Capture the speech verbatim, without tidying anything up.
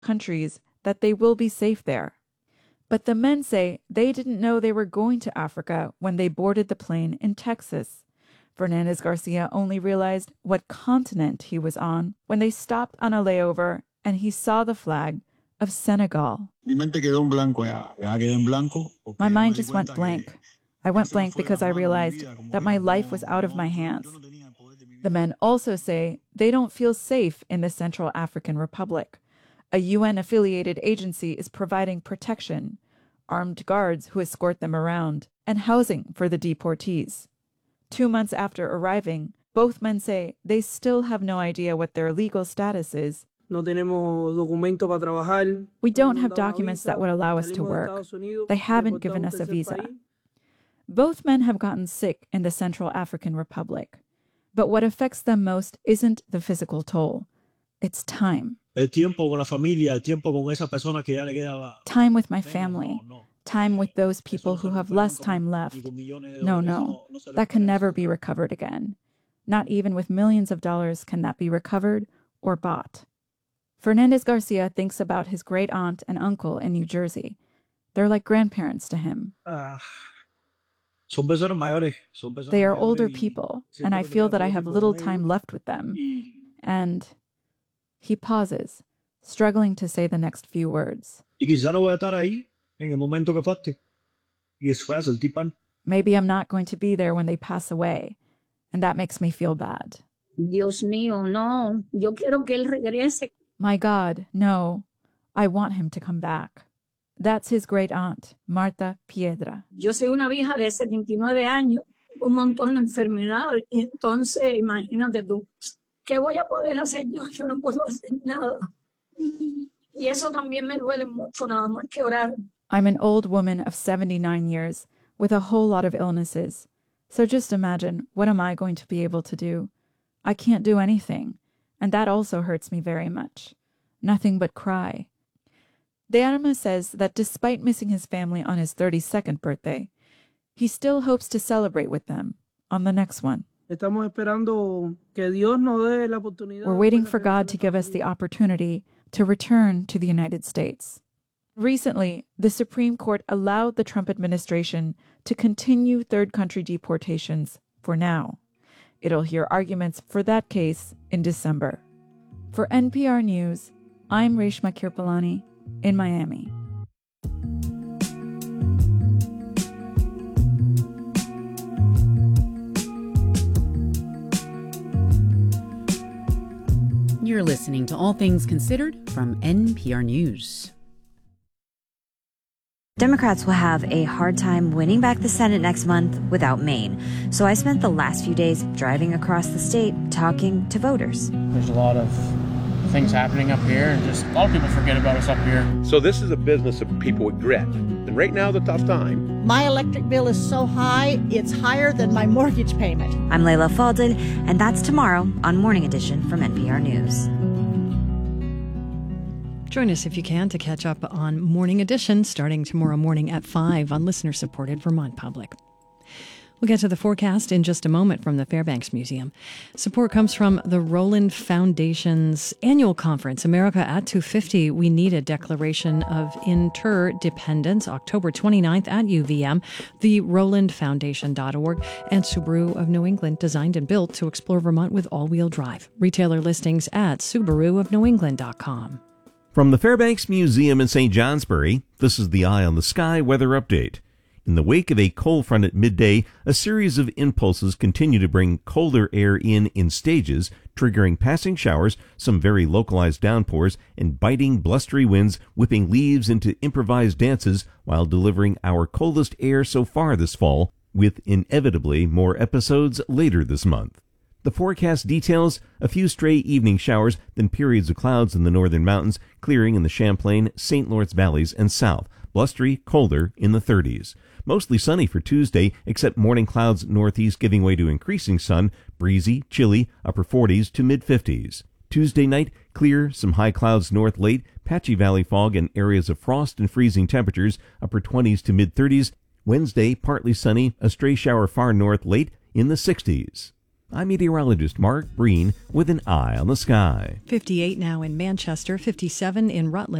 countries that they will be safe there. But the men say they didn't know they were going to Africa when they boarded the plane in Texas. Fernandez Garcia only realized what continent he was on when they stopped on a layover and he saw the flag of Senegal. My mind just went blank. I went blank because I realized that my life was out of my hands. The men also say they don't feel safe in the Central African Republic. A U N-affiliated agency is providing protection, armed guards who escort them around, and housing for the deportees. Two months after arriving, both men say they still have no idea what their legal status is. We don't have documents that would allow us to work. They haven't given us a visa. Both men have gotten sick in the Central African Republic. But what affects them most isn't the physical toll. It's time. Time with my family. Time with those people who have less time left. No, no, that can never be recovered again. Not even with millions of dollars can that be recovered or bought. Fernandez Garcia thinks about his great aunt and uncle in New Jersey. They're like grandparents to him. They are older people, and I feel that I have little time left with them. And he pauses, struggling to say the next few words. Maybe I'm not going to be there when they pass away, and that makes me feel bad. Dios mío, no. Yo quiero que él regrese. My God, no. I want him to come back. That's his great aunt, Marta Piedra. Yo soy una vieja de setenta y nueve años, un montón de enfermedades, y entonces imagínate tú, ¿qué voy a poder hacer yo? Yo no puedo hacer nada. Y eso también me duele mucho, nada más que orar. I'm an old woman of seventy-nine years with a whole lot of illnesses. So just imagine, what am I going to be able to do? I can't do anything, and that also hurts me very much. Nothing but cry. De Armas says that despite missing his family on his thirty-second birthday, he still hopes to celebrate with them on the next one. We're waiting for God to give us the opportunity to return to the United States. Recently, the Supreme Court allowed the Trump administration to continue third country deportations for now. It'll hear arguments for that case in December. For N P R News, I'm Reshma Kirpalani in Miami. You're listening to All Things Considered from N P R News. Democrats will have a hard time winning back the Senate next month without Maine. So I spent the last few days driving across the state talking to voters. There's a lot of things happening up here, and just a lot of people forget about us up here. So this is a business of people with grit. And right now, the tough time. My electric bill is so high, it's higher than my mortgage payment. I'm Layla Faldin, and that's tomorrow on Morning Edition from N P R News. Join us if you can to catch up on Morning Edition starting tomorrow morning at five on listener-supported Vermont Public. We'll get to the forecast in just a moment from the Fairbanks Museum. Support comes from the Roland Foundation's annual conference, America at two fifty. We need a declaration of interdependence, October twenty-ninth at U V M, the roland foundation dot org, and Subaru of New England, designed and built to explore Vermont with all-wheel drive. Retailer listings at subaru of new england dot com. From the Fairbanks Museum in Saint Johnsbury, this is the Eye on the Sky weather update. In the wake of a cold front at midday, a series of impulses continue to bring colder air in in stages, triggering passing showers, some very localized downpours, and biting, blustery winds whipping leaves into improvised dances while delivering our coldest air so far this fall, with inevitably more episodes later this month. The forecast details a few stray evening showers, then periods of clouds in the northern mountains, clearing in the Champlain, Saint Lawrence valleys, and south. Blustery, colder in the thirties. Mostly sunny for Tuesday, except morning clouds northeast giving way to increasing sun, breezy, chilly, upper forties to mid-fifties. Tuesday night, clear, some high clouds north late, patchy valley fog and areas of frost and freezing temperatures, upper twenties to mid-thirties. Wednesday, partly sunny, a stray shower far north late in the sixties. I'm meteorologist Mark Breen with an eye on the sky. fifty-eight now in Manchester, fifty-seven in Rutland.